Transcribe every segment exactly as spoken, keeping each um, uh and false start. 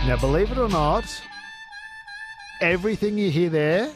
Now, believe it or not, everything you hear there,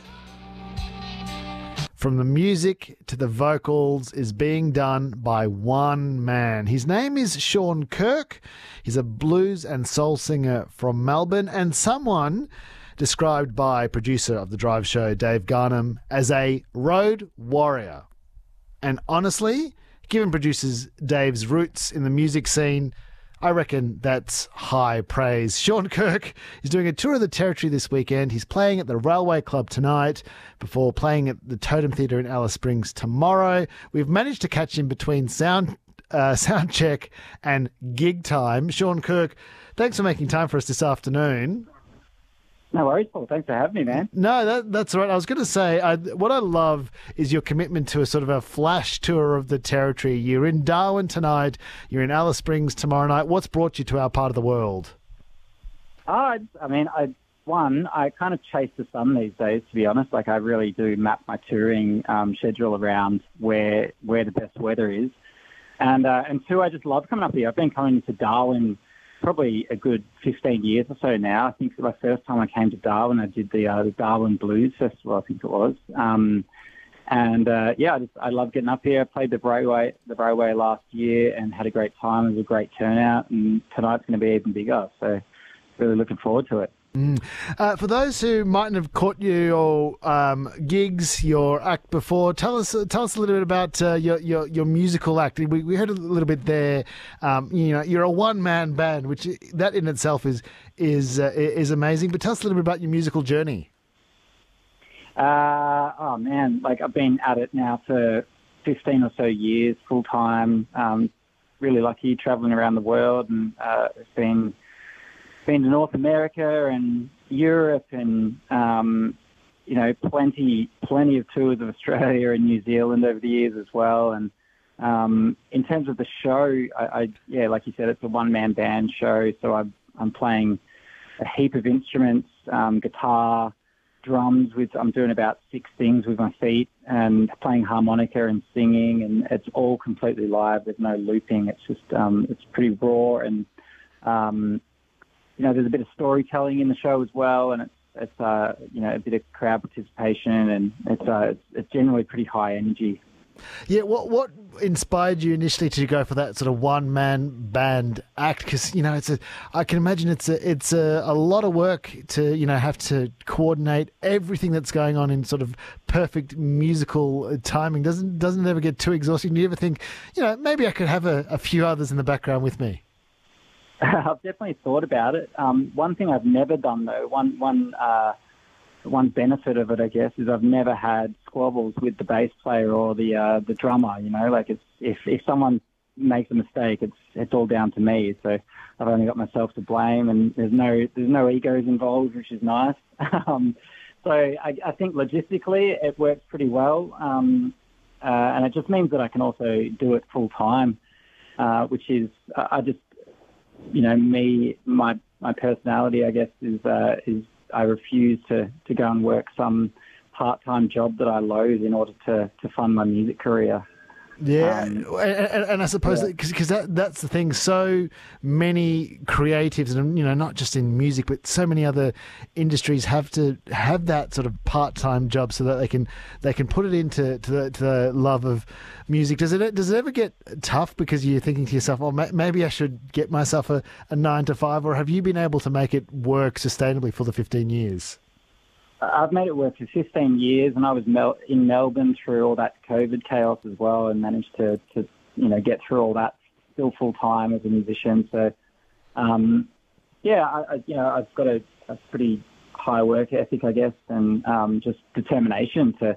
from the music to the vocals, is being done by one man. His name is Sean Kirk. He's a blues and soul singer from Melbourne, and someone described by producer of The Drive Show, Dave Garnham, as a road warrior. And honestly, given producers Dave's roots in the music scene, I reckon that's high praise. Sean Kirk is doing a tour of the Territory this weekend. He's playing at the Railway Club tonight before playing at the Totem Theatre in Alice Springs tomorrow. We've managed to catch him between sound uh, sound check and gig time. Sean Kirk, thanks for making time for us this afternoon. No worries, Paul. Thanks for having me, man. No, that, that's all right. I was going to say, I, what I love is your commitment to a sort of a flash tour of the Territory. You're in Darwin tonight. You're in Alice Springs tomorrow night. What's brought you to our part of the world? Oh, I, I mean, I one, I kind of chase the sun these days, to be honest. Like, I really do map my touring um, schedule around where where the best weather is. And, uh, and two, I just love coming up here. I've been coming to Darwin probably a good fifteen years or so now. I think the first time I came to Darwin, I did the, uh, the Darwin Blues Festival, I think it was. Um, and uh, yeah, I just I love getting up here. I played the Railway, the Railway last year and had a great time. It was a great turnout, and tonight's going to be even bigger. So really looking forward to it. Mm. Uh, for those who mightn't have caught your um, gigs, your act before, tell us tell us a little bit about uh, your, your your musical act. We, we heard a little bit there. Um, you know, you're a one man band, which that in itself is is uh, is amazing. But tell us a little bit about your musical journey. Uh, oh man, like I've been at it now for fifteen or so years, full time. Um, really lucky, traveling around the world, and uh, it's been. Been to North America and Europe and, um, you know, plenty plenty of tours of Australia and New Zealand over the years as well. And um, in terms of the show, I, I yeah, like you said, it's a one-man band show. So I'm, I'm playing a heap of instruments, um, guitar, drums. With I'm doing about six things with my feet and playing harmonica and singing. And it's all completely live. There's no looping. It's just um, it's pretty raw and um, you know, there's a bit of storytelling in the show as well, and it's it's uh, you know, a bit of crowd participation, and it's uh, it's, it's generally pretty high energy. Yeah, what what inspired you initially to go for that sort of one man band act? Because you know, it's a I can imagine it's a it's a, a lot of work to you know have to coordinate everything that's going on in sort of perfect musical timing. Doesn't doesn't it ever get too exhausting? Do you ever think, you know, maybe I could have a, a few others in the background with me? I've definitely thought about it. Um, one thing I've never done, though, one one uh, one benefit of it, I guess, is I've never had squabbles with the bass player or the uh, the drummer. You know, like it's if if someone makes a mistake, it's it's all down to me. So I've only got myself to blame, and there's no there's no egos involved, which is nice. um, so I, I think logistically it works pretty well, um, uh, and it just means that I can also do it full time, uh, which is uh, I just. You know, me, my my personality, I guess, is uh, is I refuse to, to go and work some part-time job that I loathe in order to, to fund my music career. Yeah, um, and, and I suppose because yeah. that that's the thing. So many creatives, and you know, not just in music, but so many other industries have to have that sort of part-time job so that they can they can put it into to the, to the love of music. Does it does it ever get tough because you're thinking to yourself, "Oh, maybe I should get myself a, a nine to five," or have you been able to make it work sustainably for the fifteen years? I've made it work for fifteen years, and I was mel- in Melbourne through all that COVID chaos as well, and managed to, to you know, get through all that still full time as a musician. So, um, yeah, I, I, you know, I've got a, a pretty high work ethic, I guess, and um, just determination to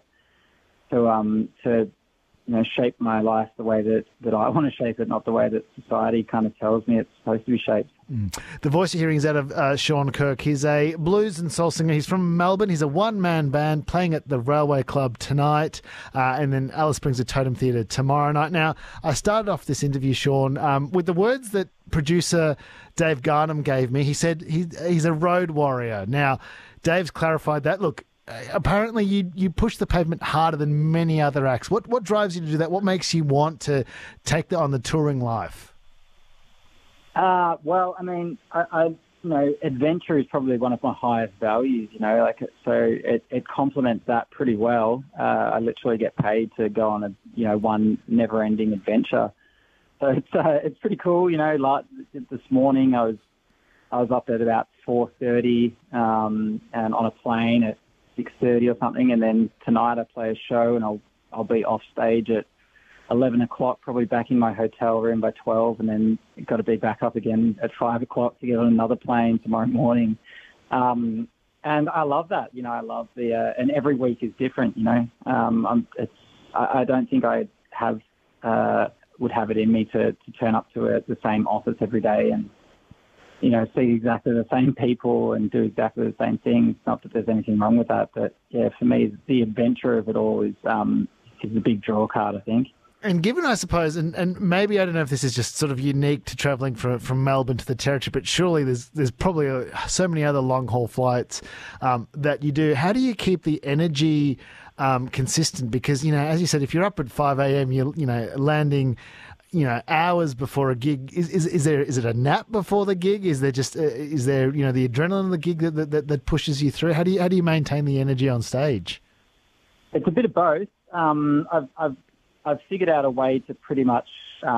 to um, to you know shape my life the way that, that I want to shape it, not the way that society kind of tells me it's supposed to be shaped. Mm. The voice you're hearing is out of uh, Sean Kirk. He's a blues and soul singer. He's from Melbourne. He's a one-man band playing at the Railway Club tonight, uh, and then Alice Springs at Totem Theatre tomorrow night. Now, I started off this interview, Sean, um, with the words that producer Dave Garnham gave me. He said he, he's a road warrior. Now, Dave's clarified that. Look, apparently you, you push the pavement harder than many other acts. What what drives you to do that? What makes you want to take that on the touring life? Uh, well, I mean, I, I you know, adventure is probably one of my highest values, you know, like, so it, it complements that pretty well. Uh, I literally get paid to go on a, you know, one never-ending adventure. So it's, uh, it's pretty cool, you know, like this morning I was, I was up at about four thirty um, and on a plane at six thirty or something. And then tonight I play a show and I'll, I'll be off stage at eleven o'clock, probably back in my hotel room by twelve, and then got to be back up again at five o'clock to get on another plane tomorrow morning. Um, and I love that, you know, I love the, uh, and every week is different, you know. Um, I'm, it's, I, I don't think I have, uh, would have it in me to, to turn up to a, the same office every day and, you know, see exactly the same people and do exactly the same things. Not that there's anything wrong with that, but yeah, for me, the adventure of it all is, um, is the big draw card, I think. And given, I suppose, and, and maybe I don't know if this is just sort of unique to travelling from from Melbourne to the Territory, but surely there's there's probably a, so many other long haul flights um, that you do. How do you keep the energy um, consistent? Because, you know, as you said, if you're up at five a.m., you're, you know, landing, you know, hours before a gig. Is is, is there is it a nap before the gig? Is there just uh, is there, you know, the adrenaline of the gig that, that that pushes you through? How do you how do you maintain the energy on stage? It's a bit of both. Um, I've I've I've figured out a way to pretty much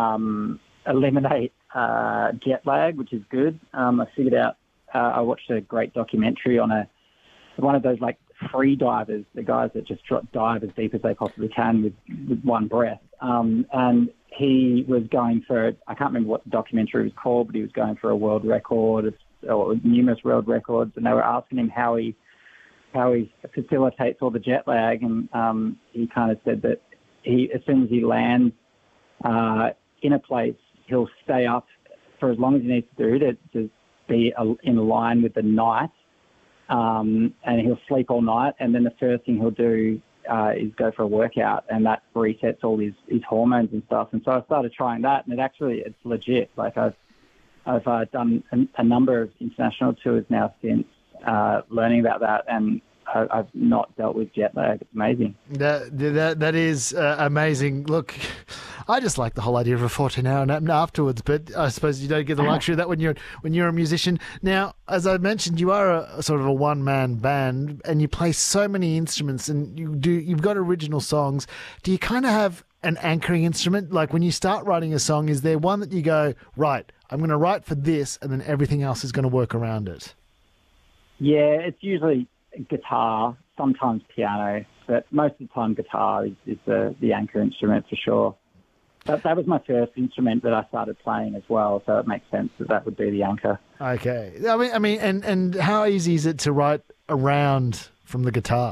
um, eliminate uh, jet lag, which is good. Um, I figured out, uh, I watched a great documentary on a one of those like free divers, the guys that just dive as deep as they possibly can with, with one breath. Um, and he was going for, I can't remember what the documentary was called, but he was going for a world record or numerous world records. And they were asking him how he, how he facilitates all the jet lag. And um, he kind of said that He, as soon as he lands uh, in a place, he'll stay up for as long as he needs to do to, to be in line with the night, um, and he'll sleep all night. And then the first thing he'll do uh, is go for a workout, and that resets all his, his hormones and stuff. And so I started trying that, and it actually it's legit. Like I've I've uh, done a, a number of international tours now since uh, learning about that, and I've not dealt with jet lag. It's amazing. That that that is uh, amazing. Look, I just like the whole idea of a fourteen-hour nap afterwards, but I suppose you don't get the luxury of that when you're when you're a musician. Now, as I mentioned, you are a, a sort of a one-man band, and you play so many instruments, and you do you've got original songs. Do you kind of have an anchoring instrument? Like when you start writing a song, is there one that you go, right, I'm going to write for this, and then everything else is going to work around it? Yeah, it's usually guitar, sometimes piano, but most of the time guitar is, is the, the anchor instrument for sure. That, that was my first instrument that I started playing as well, so it makes sense that that would be the anchor. Okay. I mean, I mean, and, and how easy is it to write around from the guitar?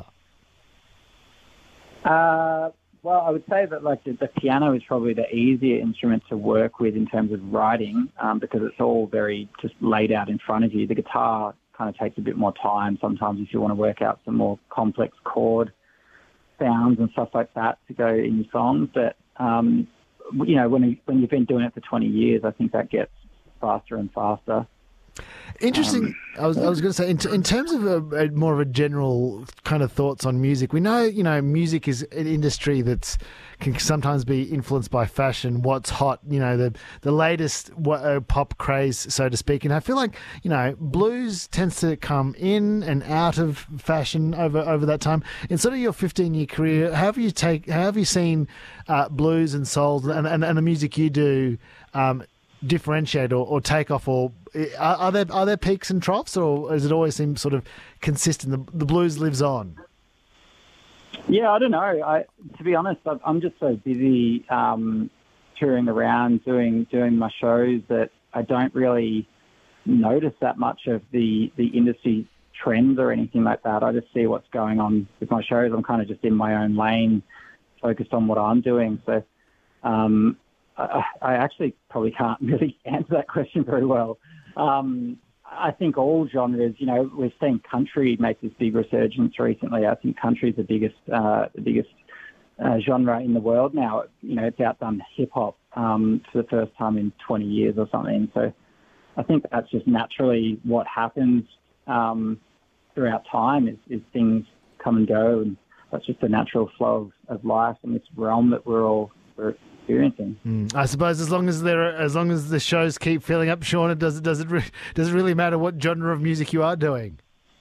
Uh, well, I would say that like the, the piano is probably the easier instrument to work with in terms of writing um, because it's all very just laid out in front of you. The guitar kind of takes a bit more time sometimes if you want to work out some more complex chord sounds and stuff like that to go in your songs. But, um, you know, when, you, when you've been doing it for twenty years, I think that gets faster and faster. Interesting. Um, I was I was going to say, in, in terms of a, a more of a general kind of thoughts on music, we know, you know, music is an industry that's can sometimes be influenced by fashion, what's hot, you know, the the latest uh, pop craze, so to speak. And I feel like, you know, blues tends to come in and out of fashion over, over that time. In sort of your fifteen-year career, how have you take how have you seen uh, blues and soul and, and, and the music you do um, differentiate or, or take off, or are, are there are there peaks and troughs, or does it always seem sort of consistent? The, the blues lives on. Yeah, I don't know. I, to be honest, I'm just so busy um, touring around, doing doing my shows that I don't really notice that much of the, the industry trends or anything like that. I just see what's going on with my shows. I'm kind of just in my own lane, focused on what I'm doing. So um, I, I actually probably can't really answer that question very well. Um, I think all genres, you know, we've seen country make this big resurgence recently. I think country is the biggest, uh, the biggest uh, genre in the world now. You know, it's outdone hip hop um, for the first time in twenty years or something. So I think that's just naturally what happens um, throughout time is, is things come and go, and that's just the natural flow of, of life in this realm that we're all we're experiencing. Mm. I suppose as long as there, are, as long as the shows keep filling up, Sean, it does it does it re- does it really matter what genre of music you are doing?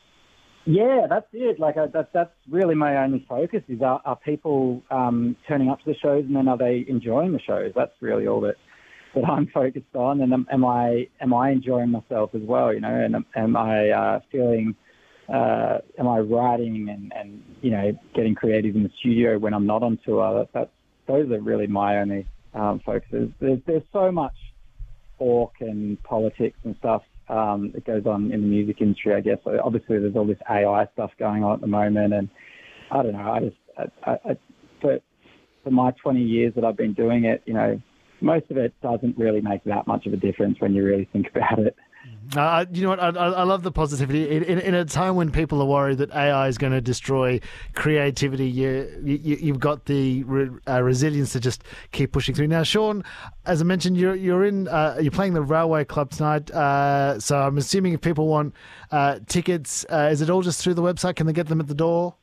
Yeah, that's it. Like uh, that, that's really my only focus is are, are people um, turning up to the shows, and then are they enjoying the shows? That's really all that, that I'm focused on. And am, am I am I enjoying myself as well? You know, and am, am I uh, feeling? Uh, am I writing and, and you know getting creative in the studio when I'm not on tour? That, that's those are really my only um, focuses. There's there's so much talk and politics and stuff Um, that goes on in the music industry, I guess. So obviously, there's all this A I stuff going on at the moment, and I don't know. I just, I, I, I, for, for my twenty years that I've been doing it, you know, most of it doesn't really make that much of a difference when you really think about it. Uh, you know what? I, I love the positivity. In, in, in a time when people are worried that A I is going to destroy creativity, you, you, you've got the re, uh, resilience to just keep pushing through. Now, Sean, as I mentioned, you're you're in uh, you're playing the Railway Club tonight. Uh, so I'm assuming if people want uh, tickets, uh, is it all just through the website? Can they get them at the door?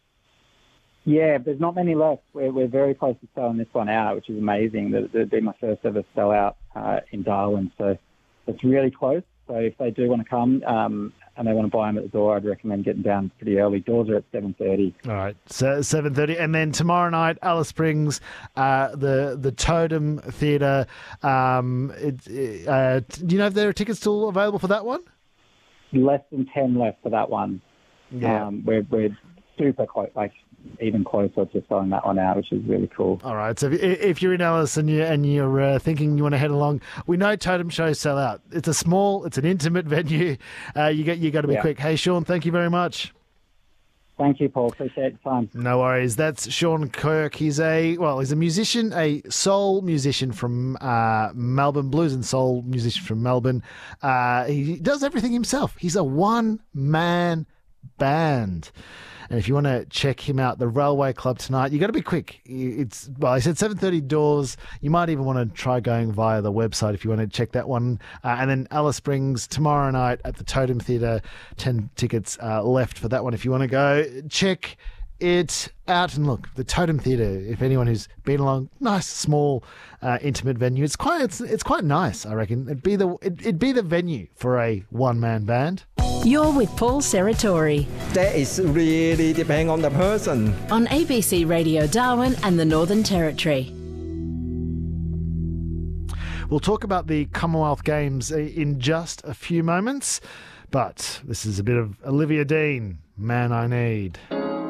Yeah, there's not many left. We're, we're very close to selling this one out, which is amazing. That would be my first ever sellout uh, in Darwin, so it's really close. So if they do want to come um, and they want to buy them at the door, I'd recommend getting down pretty early. Doors are at seven thirty. All right, so seven thirty. And then tomorrow night, Alice Springs, uh, the the Totem Theatre. Um, it, uh, do you know if there are tickets still available for that one? Less than ten left for that one. Yeah. Um, we're, we're super close, like even closer to selling that one out, which is really cool. All right, so if, if you're in Alice and, you, and you're uh, thinking you want to head along, we know Totem shows sell out. It's a small, it's an intimate venue. Uh, you get you got to be yeah. quick. Hey, Sean, thank you very much. Thank you, Paul. Appreciate your time. No worries. That's Sean Kirk. He's a well, he's a musician, a soul musician from uh, Melbourne, blues and soul musician from Melbourne. Uh, he does everything himself. He's a one-man band. And if you want to check him out, the Railway Club tonight, you got to be quick. It's well, I said seven thirty doors. You might even want to try going via the website if you want to check that one. Uh, and then Alice Springs tomorrow night at the Totem Theatre. Ten tickets uh, left for that one. If you want to go, check it out. And look, the Totem Theatre. If anyone who's been along, nice small, uh, intimate venue. It's quite it's it's quite nice. I reckon it'd be the it'd, it'd be the venue for a one man band. You're with Paul Serratori. That is really depend on the person. On A B C Radio Darwin and the Northern Territory. We'll talk about the Commonwealth Games in just a few moments, but this is a bit of Olivia Dean, Man I Need.